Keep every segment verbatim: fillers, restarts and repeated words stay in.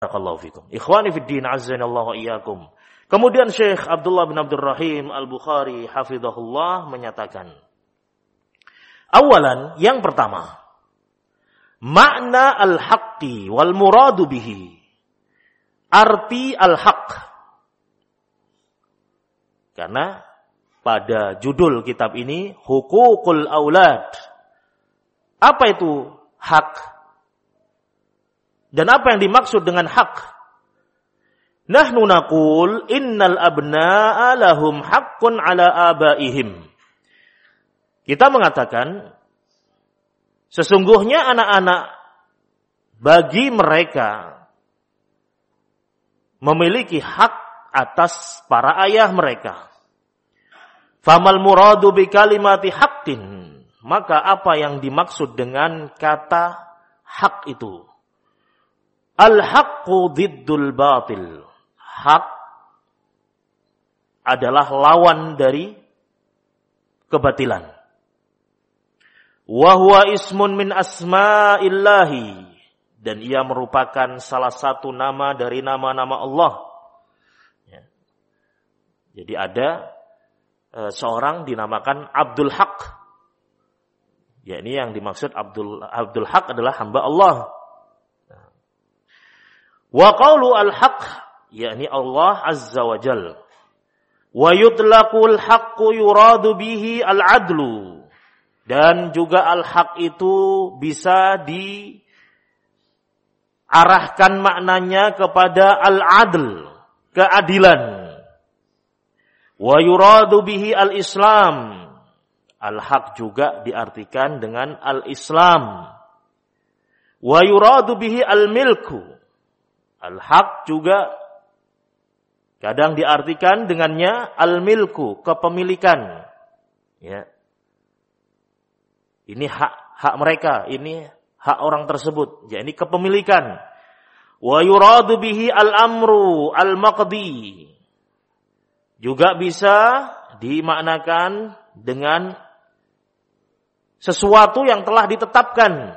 Barakallahu fikum. Ikhwani fid din, azzanallahu wa iyyakum. Kemudian Syekh Abdullah bin Abdul Rahim Al-Bukhari hafizahullah menyatakan, awalan, yang pertama, makna al-haqqi wal muradu bihi. Arti al-haq. Karena pada judul kitab ini Huququl Aulad. Apa itu hak? Dan apa yang dimaksud dengan hak? Nahnu naqul innal abna'a lahum haqqun ala abaihim. Kita mengatakan sesungguhnya anak-anak bagi mereka memiliki hak atas para ayah mereka. Famal muradu bi kalimati haqqin, maka apa yang dimaksud dengan kata hak itu? Al-haqqu diddul batil. Hak adalah lawan dari kebatilan. Wa huwa ismun min asma'illahi, dan ia merupakan salah satu nama dari nama-nama Allah. Ya. Jadi ada e, seorang dinamakan Abdul Haq. Ya, ini yang dimaksud Abdul Abdul Haq adalah hamba Allah. Wa qawlu al-haq, yakni Allah azza wa jal. Wa yutlaqul haqqu yuradu bihi al-adlu. Dan juga al-haq itu bisa diarahkan maknanya kepada al-adl, keadilan. Wa yuradu bihi al-islam. Al-haq juga diartikan dengan al-islam. Wa yuradu bihi al-milku. Al-haq juga kadang diartikan dengannya al-milku, kepemilikan. Ya. Ini hak hak mereka, ini hak orang tersebut. Ya, ini kepemilikan. Wa yuradu bihi al-amru al-maqdi. Juga bisa dimaknakan dengan sesuatu yang telah ditetapkan.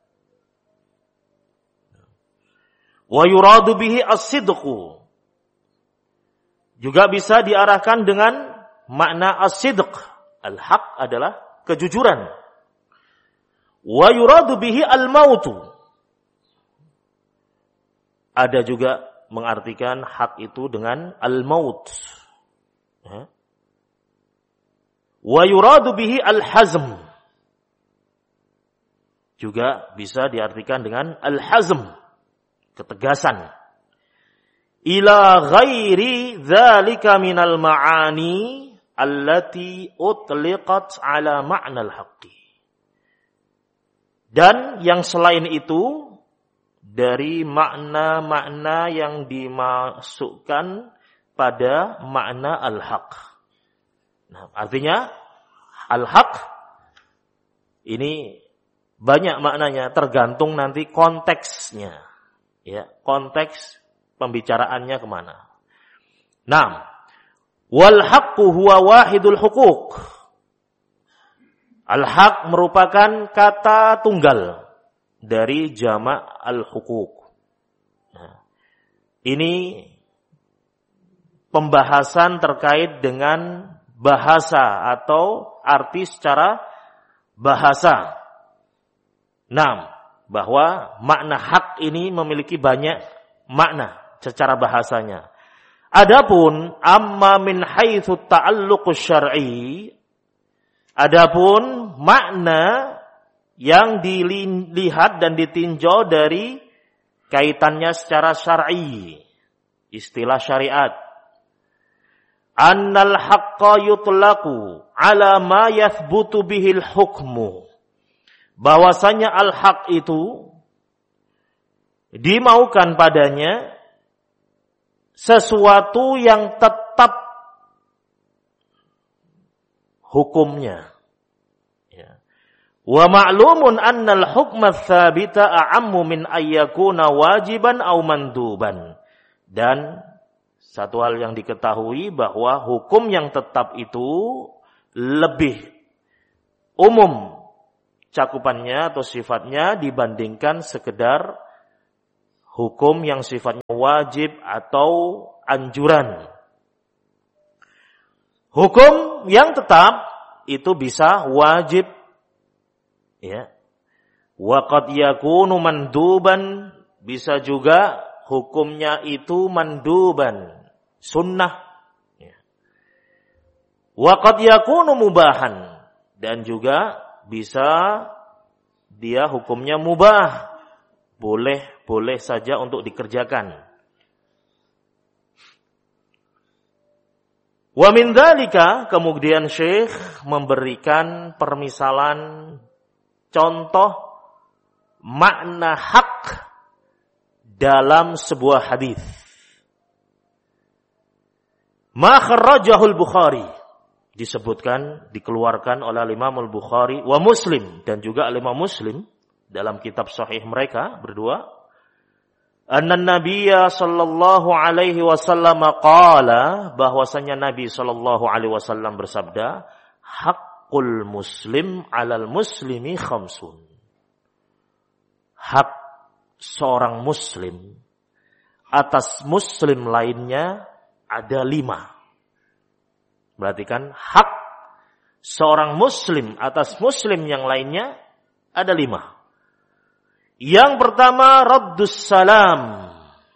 Wa yuradu bihi as-sidqu. Juga bisa diarahkan dengan makna as-sidq. Al-haq adalah kejujuran. Wa yuradu bihi al-mautu. Ada juga mengartikan hak itu dengan al-maut. Wa yuradu bihi al-hazm. Juga bisa diartikan dengan al-hazm, ketegasan. Ila ghairi dzalika minal ma'ani allati utliqat ala ma'nal haqqi. Dan yang selain itu dari makna-makna yang dimasukkan pada makna al-haq. Nah, artinya al-haq ini banyak maknanya, tergantung nanti konteksnya. Ya, konteks pembicaraannya kemana. Nah, wal haqqu huwa wahidul huquq. Al-haq merupakan kata tunggal dari jamak al-huquq. Nah, ini pembahasan terkait dengan bahasa atau arti secara bahasa. Nah, bahwa makna hak ini memiliki banyak makna secara bahasanya. Adapun amma min haitsu ta'alluqus syar'i, adapun makna yang dilihat dan ditinjau dari kaitannya secara syar'i, istilah syariat. Annal haqqa yutlaqu ala ma yathbutu bihil hukmu. Bahwasanya al-haq itu dimaukan padanya sesuatu yang tetap hukumnya. Ya. Wa ma'lumun annal hukma tsabita a'ammu min ayyakuna wajiban aw manduban. Dan satu hal yang diketahui bahwa hukum yang tetap itu lebih umum cakupannya atau sifatnya dibandingkan sekedar hukum yang sifatnya wajib atau anjuran. Hukum yang tetap itu bisa wajib, ya. Wa qad yakunu manduban, bisa juga hukumnya itu manduban, sunnah. Ya. Wa qad yakunu mubahan, dan juga bisa dia hukumnya mubah, boleh boleh saja untuk dikerjakan. Wa min dzalika, kemudian Syekh memberikan permisalan contoh makna hak dalam sebuah hadis. Ma kharrajahul Bukhari, disebutkan, dikeluarkan oleh Imam Al-Bukhari wa Muslim, dan juga Imam Muslim dalam kitab sahih mereka berdua, anna nabiyya sallallahu alaihi wasallam qala, bahwasanya Nabi sallallahu alaihi wasallam bersabda, haqqul muslim 'alal muslimi khamsun. Hak seorang muslim atas muslim lainnya ada lima. Berarti kan hak seorang muslim atas muslim yang lainnya ada lima. Yang pertama, raddus salam,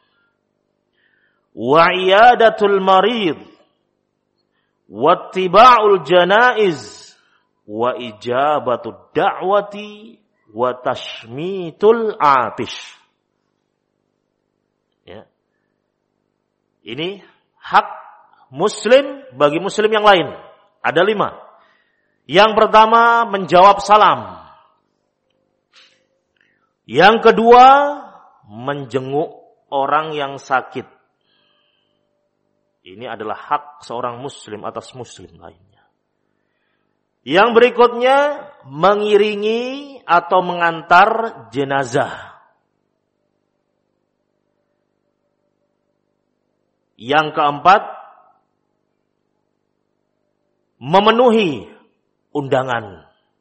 wa iyadatul marid, wa ittiba'ul janaiz, wa ijabatud da'wati, wa tashmitul atish. Ya. Ini hak muslim bagi muslim yang lain. Ada lima. Yang pertama, menjawab salam. Yang kedua, menjenguk orang yang sakit. Ini adalah hak seorang muslim atas muslim lainnya. Yang berikutnya, mengiringi atau mengantar jenazah. Yang keempat, memenuhi undangan.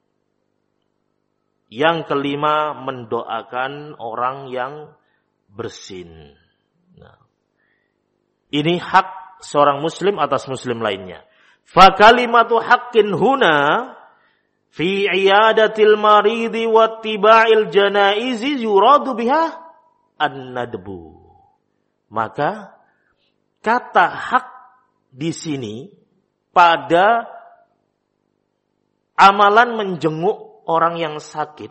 Yang kelima, mendoakan orang yang bersin. Nah, ini hak seorang muslim atas muslim lainnya. Fa kalimatu haqqin huna fi iyadatil maridi wa tiba'il janaizi yuradu biha an-nadbu. Maka kata hak di sini pada amalan menjenguk orang yang sakit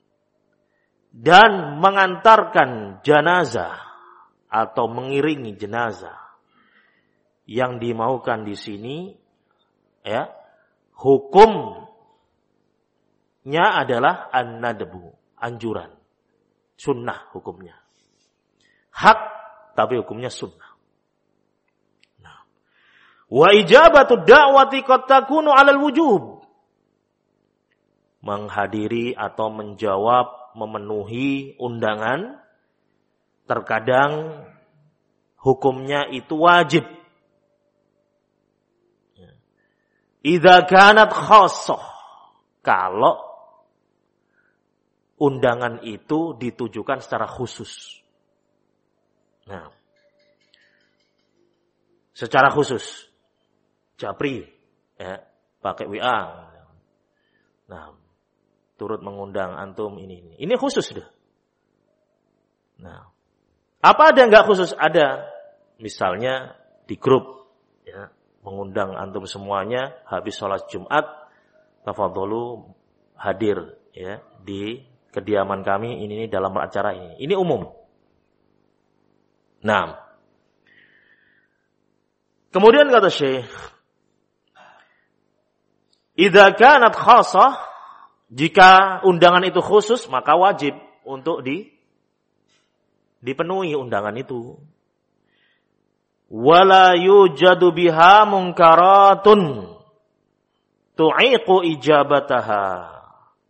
dan mengantarkan jenazah atau mengiringi jenazah. Yang dimaukan di sini, ya, hukumnya adalah an-nadbu, anjuran, sunnah hukumnya. Hak tapi hukumnya sunnah. Nah. Wa ijabatu da'wati qad takunu 'alal wujub. Menghadiri atau menjawab, memenuhi undangan, terkadang hukumnya itu wajib. Idza kanat khassah, kalau undangan itu ditujukan secara khusus. Nah, secara khusus, japri, ya, pakai W A. Nah, turut mengundang antum ini ini. Ini khusus dah. Nah, apa ada enggak khusus? Ada. Misalnya di grup, ya, mengundang antum semuanya habis sholat Jumat, tafadholu hadir, ya, di kediaman kami ini, ini dalam acara ini. Ini umum. Nah, kemudian kata Syekh, idza kanat khassah, jika undangan itu khusus, maka wajib untuk di, dipenuhi undangan itu. Wala yujadu biha munkaratun tu'iqu ijabataha.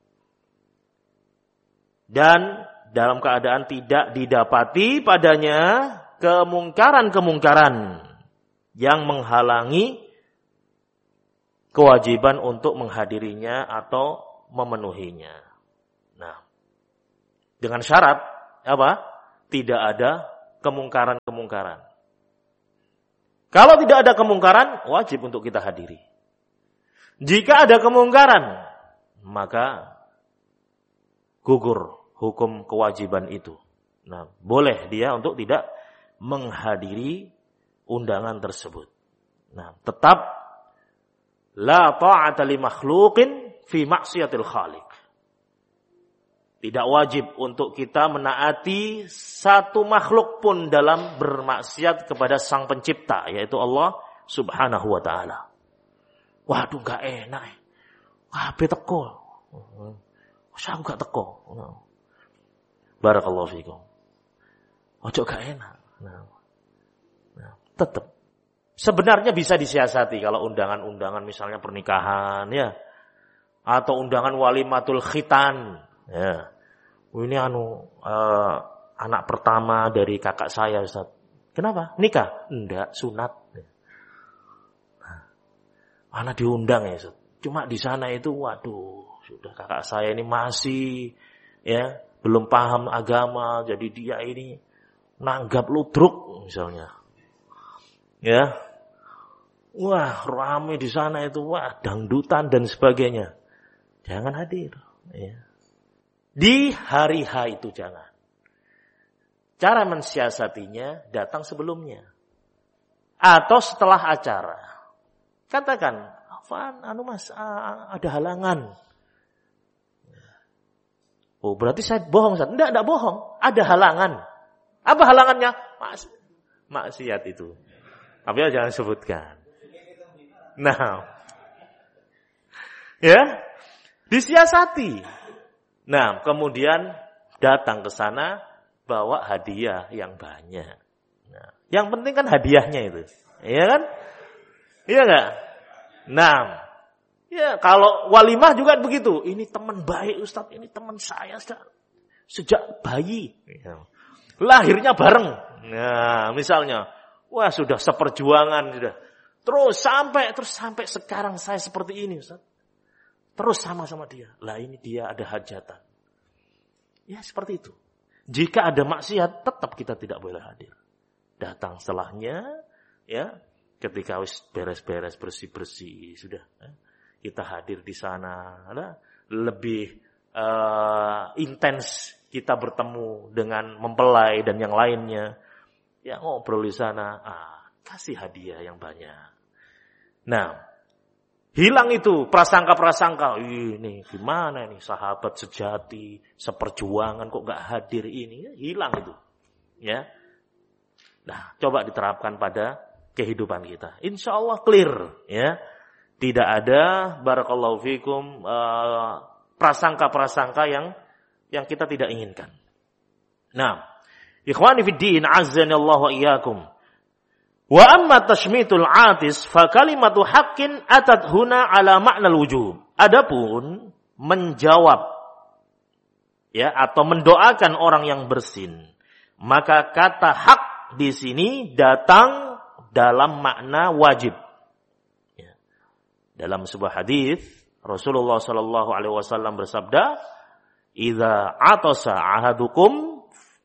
Dan dalam keadaan tidak didapati padanya kemungkaran-kemungkaran yang menghalangi kewajiban untuk menghadirinya atau memenuhinya. Nah, dengan syarat apa? tidak ada kemungkaran-kemungkaran. Kalau tidak ada kemungkaran, wajib untuk kita hadiri. Jika ada kemungkaran, maka gugur hukum kewajiban itu. Nah, boleh dia untuk tidak menghadiri undangan tersebut. Nah, tetap la ta'ata li makhluqin fi maksiatil khaliq. Tidak wajib untuk kita menaati satu makhluk pun dalam bermaksiat kepada Sang Pencipta, yaitu Allah Subhanahu wa taala. Waduh, gak enak. Kabeh teko. Aku gak teko. Barakallahu fikum. Ojo gak enak. Nah, nah, tetap. Sebenarnya bisa disiasati kalau undangan-undangan misalnya pernikahan ya, atau undangan walimatul khitan. Ya, ini anu uh, anak pertama dari kakak saya, Ustaz. Kenapa? Nikah? Enggak, sunat. Nah, anak diundang ya, Ustaz. Cuma di sana itu, waduh, sudah kakak saya ini masih ya belum paham agama, jadi dia ini nanggap ludruk misalnya. Ya, wah ramai di sana itu, wah dangdutan dan sebagainya. Jangan hadir. Ya. Di hari H itu jangan. Cara mensiasatinya datang sebelumnya. Atau setelah acara. Katakan, Afan, anu mas, ada halangan. Oh berarti saya bohong. Enggak, enggak bohong. Ada halangan. Apa halangannya? Mas, maksiat itu. Tapi jangan sebutkan. Nah. Ya. Disiasati. Nah, kemudian datang ke sana bawa hadiah yang banyak. Nah, yang penting kan hadiahnya itu. Iya kan? Iya enggak? Nah, ya kalau walimah juga begitu. Ini teman baik Ustaz, ini teman saya Ustaz. Sejak bayi. Lahirnya bareng. Nah, misalnya, wah sudah seperjuangan sudah. Terus sampai terus sampai sekarang saya seperti ini Ustaz. Terus sama-sama dia. Lah ini dia ada hajatan. Ya seperti itu. Jika ada maksiat, tetap kita tidak boleh hadir. Datang setelahnya, ya, ketika wis beres-beres, bersih-bersih, sudah. Ya, kita hadir di sana. Ada lebih uh, intens kita bertemu dengan mempelai dan yang lainnya. Ya ngobrol di sana, ah, kasih hadiah yang banyak. Nah, hilang itu prasangka-prasangka. Ini gimana nih sahabat sejati, seperjuangan kok gak hadir ini. Hilang itu. Ya. Nah, coba diterapkan pada kehidupan kita. Insya Allah clear. Ya. Tidak ada, barakallahu fikum, uh, prasangka-prasangka yang yang kita tidak inginkan. Nah, ikhwani fiddin, azzanallahu wa iyyakum. Wa amma tashmitul atis fa kalimatu haqqin atat huna ala ma'nal wujub. Adapun menjawab ya atau mendoakan orang yang bersin, maka kata hak di sini datang dalam makna wajib. Ya. Dalam sebuah hadis Rasulullah sallallahu alaihi wasallam bersabda, "Idza atasa ahadukum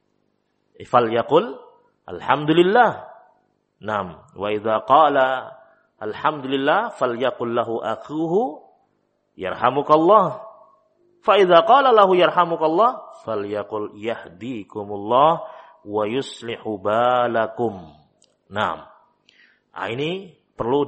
falyaqul alhamdulillah." Naam, wa idza qala alhamdulillah falyaqul lahu akhuhu yarhamukallah. Fa idza qala lahu yarhamukallah falyaqul yahdikumullah wa yuslihu balakum. Naam. Nah, ini perlu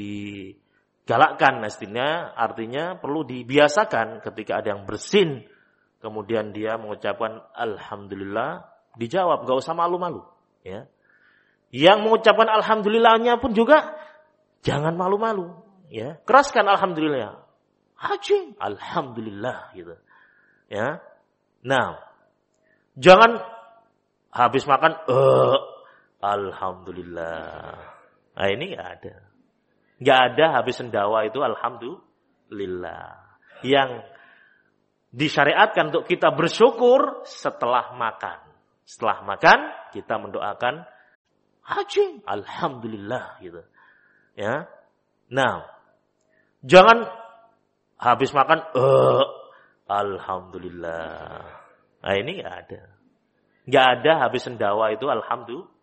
digalakkan mestinya, artinya perlu dibiasakan ketika ada yang bersin kemudian dia mengucapkan alhamdulillah, dijawab, enggak usah malu-malu, ya. Yang mengucapkan alhamdulillahnya pun juga jangan malu-malu, ya. Keraskan alhamdulillah. Haji, alhamdulillah gitu. Ya. Nah, jangan habis makan eh alhamdulillah. Nah, ini enggak ada. Enggak ada habis sendawa itu alhamdulillah. Yang disyariatkan untuk kita bersyukur setelah makan. Setelah makan kita mendoakan haji, alhamdulillah gitu. Ya. Nah, jangan habis makan eh alhamdulillah. Nah, ini enggak ada. Nggak ada habis sendawa itu alhamdulillah.